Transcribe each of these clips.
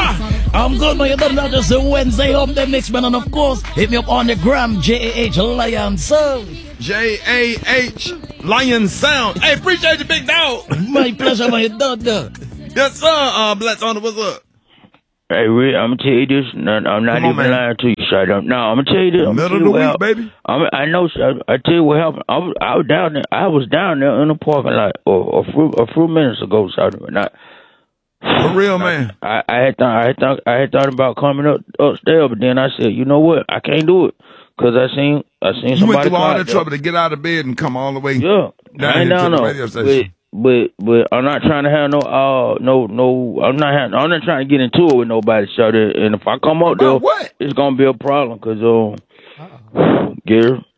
I'm good, man. You don't know, just a Wednesday up the mix, man. And of course, hit me up on the gram, J-A-H Lion Sound. J-A-H Lion Sound. Hey, appreciate you, big dog. My pleasure, man. You don't know. Yes, sir. Blacks on it. What's up? Hey, Rick, I'm gonna tell you this. No, I'm not even lying to you, Shot. No, I'm gonna tell you this. Middle of the week, baby. I know, Shot. I tell you what happened. I was down there. I was down there in the parking lot a few minutes ago, Shot. For real, man. I had thought about coming upstairs, but then I said, you know what? I can't do it because I seen somebody. You went through all that trouble to get out of bed and come all the way. Yeah, down here to the radio station. But I'm not trying to have no. I'm not trying to get into it with nobody, Shut it. And if I come up there, it's gonna be a problem because Gary,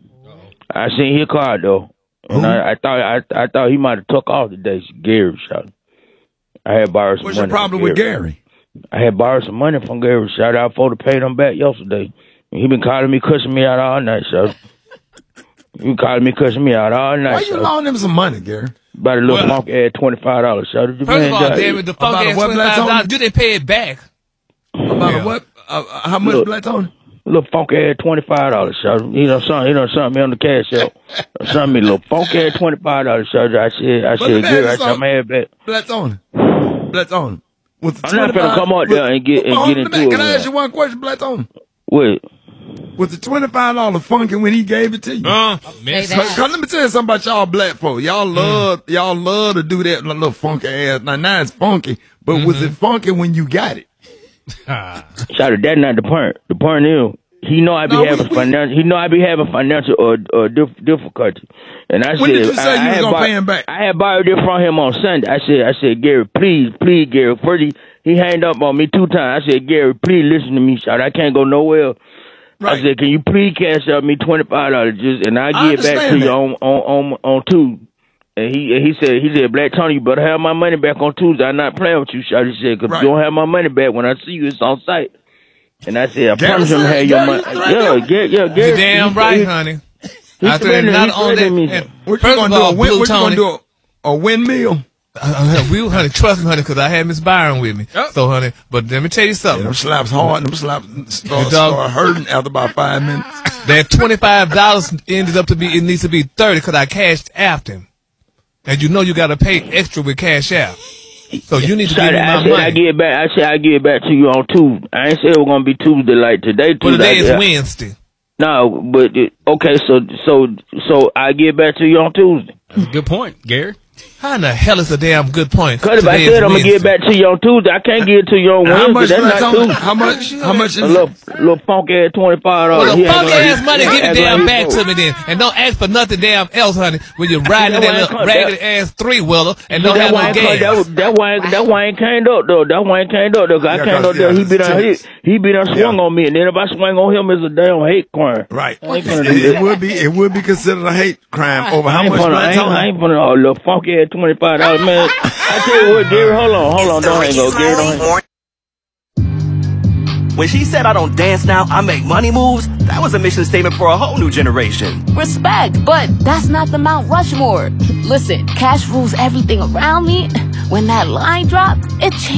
I seen his car though, and I thought he might have took off today. Gary, Shut. I had borrowed some money. What's your problem with Gary? I had borrowed some money from Gary. Shut out for to pay them back yesterday. He been calling me, cussing me out all night, Shut. You calling me, cussing me out all night. Why you loaning him some money, Gary? About a little funk ass $25. Shut it. First of all, damn it, the funk ass $25, you didn't pay it back. About what? How much, Black Tony? A little funk ass $25. Shut it. He done something me on the cash out. Something me a little funk ass $25. Shut it. I said, Gary, I said, I'm mad back. Black Tony. I'm not finna come out there and get into it. Can I ask you one question, Black Tony? What? Was the $25 funky when he gave it to you? Cause let me tell you something about y'all black folk. Y'all love to do that little funky ass. Now it's funky, but was it funky when you got it? Shout out, that's not the point. The point is, he know I be having financial difficulty, and I when said, did you say you was gonna pay him back? I had borrowed it from him on Sunday. I said, Gary, please, Gary. First he hanged up on me 2 times. I said, Gary, please listen to me, shout. I can't go nowhere. Right. I said, can you please cash out me $25 and I'll give it back to you on Tuesday. And he said, Black Tony, you better have my money back on Tuesday. I'm not playing with you, shout. He said, because you don't have my money back when I see you, it's on site. And I said, I promise you to have your money. Gary. You're damn right, honey. I said, not on that. What you gonna do? A windmill? Honey, trust me, honey, because I had Miss Byron with me. Yep. So, honey, but let me tell you something. Them slaps hard. Them slaps start hurting after about 5 minutes. That $25 ended up to be, it needs to be $30 because I cashed after him. And you know you got to pay extra with cash out. So you need to give me my money. I said I give it back to you on Tuesday. I ain't say it was going to be Tuesday like today. But today is Wednesday. No, but, okay, so I give it back to you on Tuesday. That's a good point, Gary. How in the hell is a damn good point? Because if I said I'm going to give it back to you on Tuesday, I can't give it to you on Wednesday. That's not Tuesday. How much is a little funky ass $25. Well, the funky ass money, give it damn back to me then. And don't ask for nothing damn else, honey, when you're riding that little raggedy ass 3-wheeler and don't have no gas. That why I ain't came up, though. I came up there. He be done swung on me. And then if I swing on him, it's a damn hate crime. Right. It would be considered a hate crime over how much I ain't putting a little funky ass $25, man. I tell you what, Gary, hold on. Don't hang up, Gary. Don't hang up. When she said I don't dance now, I make money moves, that was a mission statement for a whole new generation. Respect, but that's not the Mount Rushmore. Listen, cash rules everything around me. When that line dropped, it changed.